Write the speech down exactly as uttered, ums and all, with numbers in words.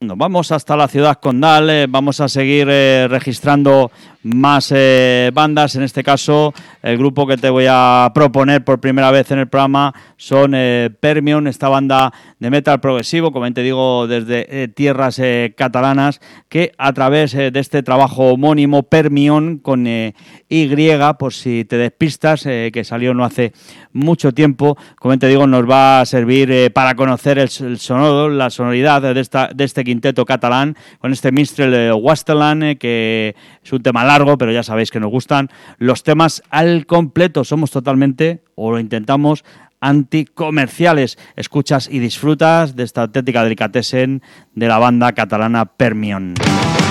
Nos vamos hasta la ciudad condal, eh, vamos a seguir eh, registrando más eh, bandas. En este caso, el grupo que te voy a proponer por primera vez en el programa son eh, Permion, esta banda de metal progresivo, como te digo, desde eh, tierras eh, catalanas, que a través eh, de este trabajo homónimo, Permion, con eh, Y, por si te despistas, eh, que salió no hace mucho tiempo, como te digo, nos va a servir eh, para conocer el, el sonido, la sonoridad de, esta, de este quinteto catalán, con este Minstrel eh, Wasteland, eh, que es un tema largo, pero ya sabéis que nos gustan los temas al completo. Somos totalmente, o lo intentamos, anticomerciales. Escuchas y disfrutas de esta auténtica delicatessen de la banda catalana Permion.